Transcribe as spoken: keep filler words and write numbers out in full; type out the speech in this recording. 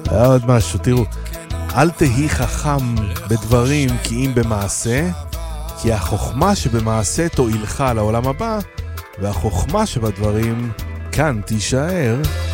עוד משהו, תראו, אל תהי חכם בדברים כי אם במעשה, כי החוכמה שבמעשה תועילך לעולם הבא, והחוכמה שבדברים כאן תישאר.